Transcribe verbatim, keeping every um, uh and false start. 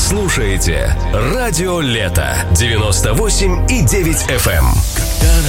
слушаете Радио Лето девяносто восемь и девять эф эм. Когда